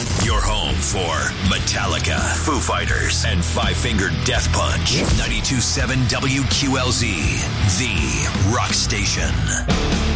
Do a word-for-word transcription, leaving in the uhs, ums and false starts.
Your home for Metallica, Foo Fighters, and Five Finger Death Punch. ninety-two point seven W Q L Z, the rock station.